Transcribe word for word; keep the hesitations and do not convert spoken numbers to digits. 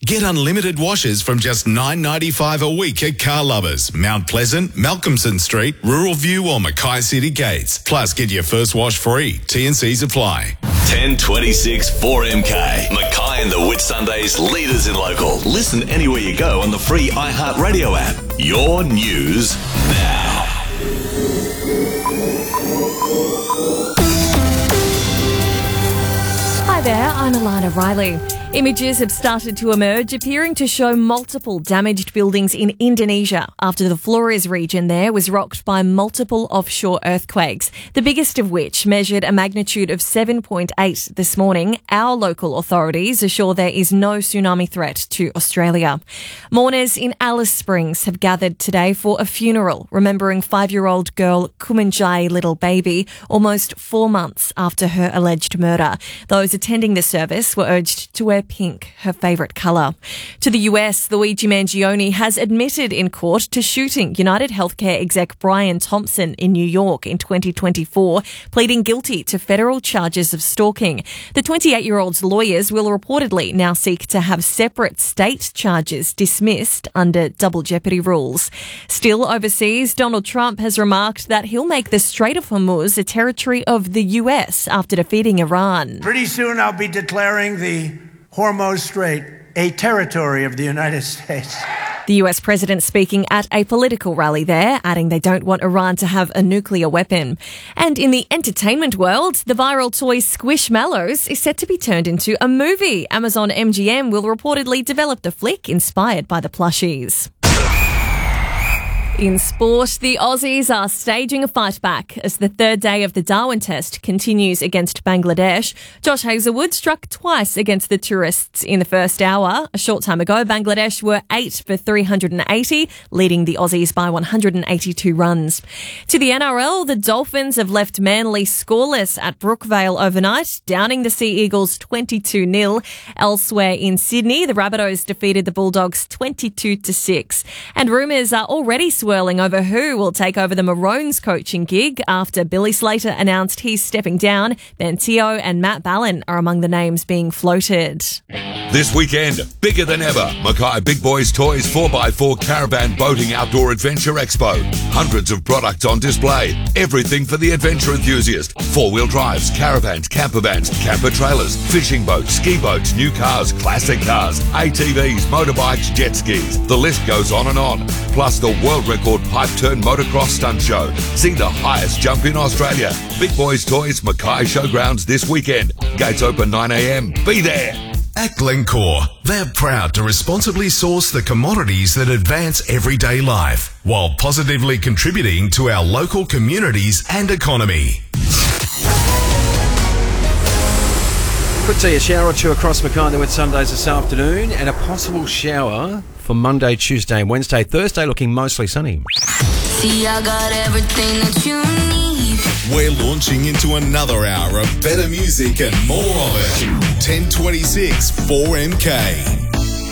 Get unlimited washes from just nine dollars ninety-five a week at Car Lovers, Mount Pleasant, Malcolmson Street, Rural View or Mackay City Gates. Plus, get your first wash free. T and Cs apply. ten twenty-six four M K. Mackay and the Whitsundays, leaders in local. Listen anywhere you go on the free iHeartRadio app. Your news now. Hi there, I'm Alana Riley. Images have started to emerge appearing to show multiple damaged buildings in Indonesia after the Flores region there was rocked by multiple offshore earthquakes, the biggest of which measured a magnitude of seven point eight this morning. Our local authorities assure there is no tsunami threat to Australia. Mourners in Alice Springs have gathered today for a funeral, remembering five-year-old girl Kumanjai Little Baby almost four months after her alleged murder. Those attending the service were urged to wear pink, her favourite colour. To the U S, Luigi Mangione has admitted in court to shooting United Healthcare exec Brian Thompson in New York in twenty twenty-four, pleading guilty to federal charges of stalking. The twenty-eight-year-old's lawyers will reportedly now seek to have separate state charges dismissed under double jeopardy rules. Still overseas, Donald Trump has remarked that he'll make the Strait of Hormuz a territory of the U S after defeating Iran. Pretty soon I'll be declaring the Hormuz Strait a territory of the United States. The U S president speaking at a political rally there, adding they don't want Iran to have a nuclear weapon. And in the entertainment world, the viral toy Squishmallows is set to be turned into a movie. Amazon M G M will reportedly develop the flick inspired by the plushies. In sport, the Aussies are staging a fight back as the third day of the Darwin Test continues against Bangladesh. Josh Hazlewood struck twice against the tourists in the first hour. A short time ago, Bangladesh were eight for three hundred eighty, leading the Aussies by one hundred eighty-two runs. To the N R L, the Dolphins have left Manly scoreless at Brookvale overnight, downing the Sea Eagles twenty-two nil. Elsewhere in Sydney, the Rabbitohs defeated the Bulldogs twenty-two to six. And rumours are already swirling over who will take over the Maroons coaching gig after Billy Slater announced he's stepping down. Ben Teo and Matt Ballin are among the names being floated. This weekend, bigger than ever, Mackay Big Boys Toys four by four Caravan Boating Outdoor Adventure Expo. Hundreds of products on display. Everything for the adventure enthusiast. Four-wheel drives, caravans, camper vans, camper trailers, fishing boats, ski boats, new cars, classic cars, A T Vs, motorbikes, jet skis. The list goes on and on. Plus the world record pipe turn motocross stunt show. See the highest jump in Australia. Big Boys Toys Mackay Showgrounds this weekend. Gates open nine a m. Be there. At Glencore, they're proud to responsibly source the commodities that advance everyday life while positively contributing to our local communities and economy. Could see a shower or two across Mackay and the Whitsundays this afternoon, and a possible shower for Monday, Tuesday and Wednesday. Thursday looking mostly sunny. See, I got everything that you need. We're launching into another hour of better music and more of it. ten twenty-six four M K.